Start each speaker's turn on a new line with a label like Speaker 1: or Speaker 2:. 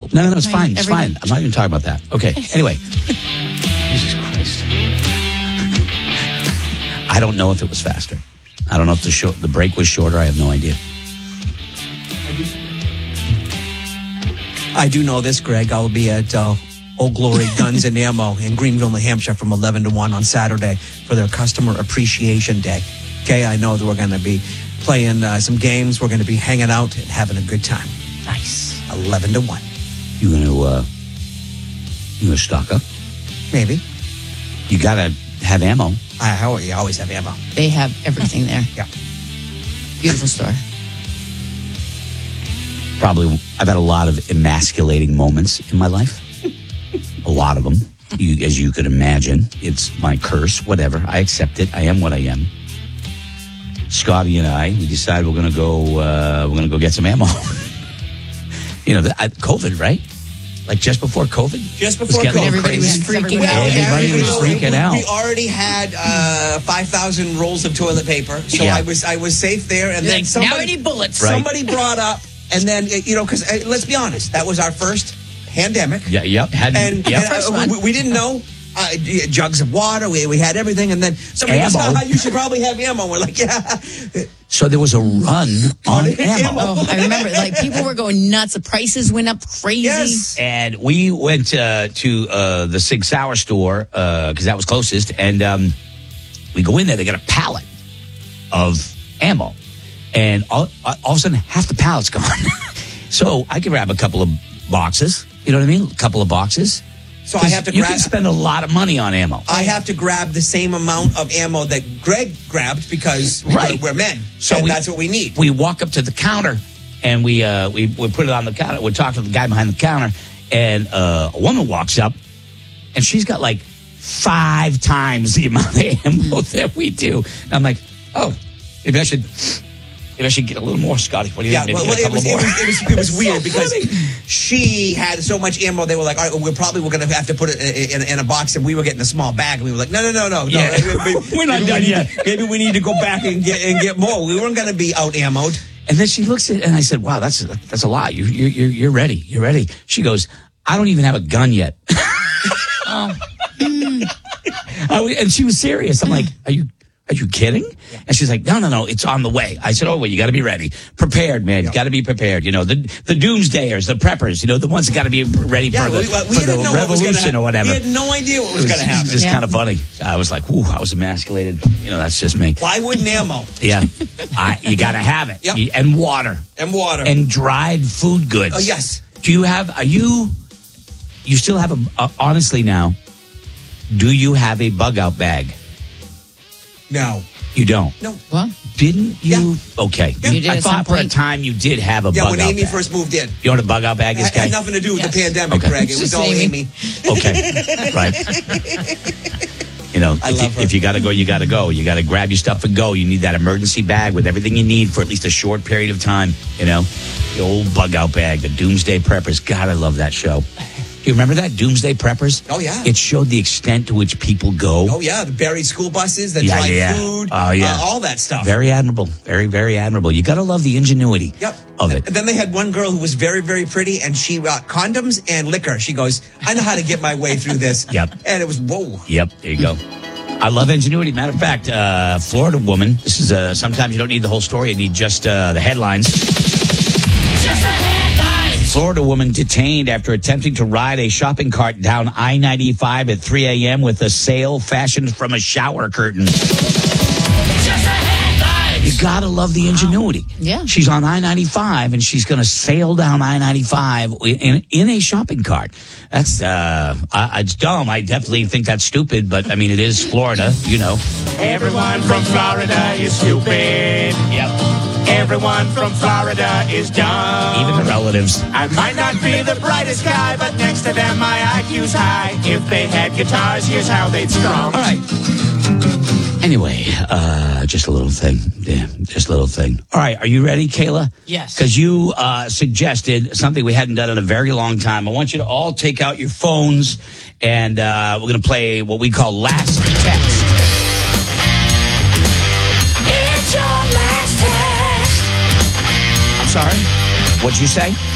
Speaker 1: No, it's fine. It's fine. I'm not even talking about that. Okay. Anyway. Jesus Christ. I don't know if it was faster. I don't know if the break was shorter. I have no idea.
Speaker 2: I do know this, Greg. I'll be at Old Glory Guns and Ammo in Greenville, New Hampshire from 11 to 1 on Saturday for their Customer Appreciation Day. Okay, I know that we're going to be playing some games. We're going to be hanging out and having a good time.
Speaker 3: Nice.
Speaker 2: 11 to 1.
Speaker 1: You gonna stock up?
Speaker 2: Maybe.
Speaker 1: You gotta have ammo.
Speaker 2: You always have ammo.
Speaker 3: They have everything there.
Speaker 2: Yeah.
Speaker 3: Beautiful store.
Speaker 1: Probably, I've had a lot of emasculating moments in my life. A lot of them. As you could imagine, it's my curse, whatever. I accept it. I am what I am. Scotty and I, we decided we're gonna go get some ammo. COVID, right? Like just before COVID?
Speaker 2: Just before COVID.
Speaker 3: Everybody was freaking out.
Speaker 1: Everybody was freaking out.
Speaker 2: We already had 5,000 rolls of toilet paper, so
Speaker 1: Yeah.
Speaker 2: I was safe there. And then
Speaker 3: now I need bullets.
Speaker 2: Somebody brought up, and then because let's be honest, that was our first pandemic.
Speaker 1: Yeah, yep.
Speaker 2: We didn't know. Jugs of water, we had everything, and then somebody goes, you should probably have ammo. We're like, yeah.
Speaker 1: So there was a run on ammo.
Speaker 3: Oh, I remember, people were going nuts. The prices went up crazy.
Speaker 2: Yes.
Speaker 1: And we went to the Sig Sauer store because that was closest, and we go in there. They got a pallet of ammo, and all of a sudden, half the pallet's gone. So I can grab a couple of boxes. You know what I mean? A couple of boxes.
Speaker 2: So I have to
Speaker 1: You can spend a lot of money on ammo.
Speaker 2: I have to grab the same amount of ammo that Greg grabbed because we're men. So that's what we need.
Speaker 1: We walk up to the counter and we put it on the counter. We talk to the guy behind the counter, and a woman walks up and she's got like 5 times the amount of ammo that we do. And I'm like, oh, maybe I should get a little more, Scotty. What do you think?
Speaker 2: It was weird because she had so much ammo. They were like, all right, we're going to have to put it in a box, and we were getting a small bag. And we were like, no.
Speaker 1: Yeah. We're not done yet.
Speaker 2: Maybe we need to go back and get more. We weren't going to be out ammoed.
Speaker 1: And then she looks at it, and I said, wow, that's a lot. You're ready. You're ready. She goes, I don't even have a gun yet. And she was serious. I'm like, Are you kidding? Yeah. And she's like, no, it's on the way. I said, oh, well, you got to be ready. Prepared, man. You got to be prepared. The doomsdayers, the preppers, the ones that got to be ready for the revolution or whatever.
Speaker 2: We had no idea what was going to happen.
Speaker 1: It's just kind of funny. I was like, ooh, I was emasculated. That's just me.
Speaker 2: Plywood and ammo.
Speaker 1: Yeah. You got to have it.
Speaker 2: Yep.
Speaker 1: And water. And dried food goods.
Speaker 2: Oh, yes.
Speaker 1: You still have honestly now, do you have a bug out bag?
Speaker 2: No.
Speaker 1: You don't?
Speaker 2: No.
Speaker 3: What?
Speaker 1: Didn't you?
Speaker 2: Yeah.
Speaker 1: Okay.
Speaker 3: Yeah. You did
Speaker 1: I thought for a time you did have a bug out bag.
Speaker 2: Yeah, when Amy first moved in.
Speaker 1: You know what a bug out bag is,
Speaker 2: It had nothing to do with the pandemic, Greg. It was all Amy.
Speaker 1: Okay. Right.
Speaker 2: I love her.
Speaker 1: If you got to go, you got to go. You got to grab your stuff and go. You need that emergency bag with everything you need for at least a short period of time. The old bug out bag, the Doomsday Preppers. God, I love that show. Do you remember that, Doomsday Preppers?
Speaker 2: Oh, yeah.
Speaker 1: It showed the extent to which people go.
Speaker 2: Oh, yeah. The buried school buses, the dry food.
Speaker 1: Oh, yeah.
Speaker 2: All that stuff.
Speaker 1: Very admirable. Very, very admirable. You got to love the ingenuity of it.
Speaker 2: And then they had one girl who was very, very pretty, and she got condoms and liquor. She goes, I know how to get my way through this.
Speaker 1: Yep.
Speaker 2: And it was, whoa.
Speaker 1: Yep. There you go. I love ingenuity. Matter of fact, Florida woman, this is sometimes you don't need the whole story. You need just the headlines. Florida woman detained after attempting to ride a shopping cart down I-95 at 3 a.m. with a sail fashioned from a shower curtain. You gotta love the ingenuity.
Speaker 3: Yeah.
Speaker 1: She's on I-95 and she's gonna sail down I-95 in a shopping cart. That's it's dumb. I definitely think that's stupid, but I mean it is Florida,
Speaker 4: Everyone from Florida is stupid.
Speaker 1: Yep.
Speaker 4: Everyone from Florida is dumb.
Speaker 1: Even the relatives.
Speaker 4: I might not be the brightest guy, but next to them my IQ's high. If they had guitars, here's how they'd strum.
Speaker 1: All right. Anyway, just a little thing. Yeah, just a little thing. All right, are you ready, Kayla?
Speaker 3: Yes.
Speaker 1: Because you suggested something we hadn't done in a very long time. I want you to all take out your phones, and we're going to play what we call Last Text.
Speaker 4: It's your last text.
Speaker 1: I'm sorry? What'd you say?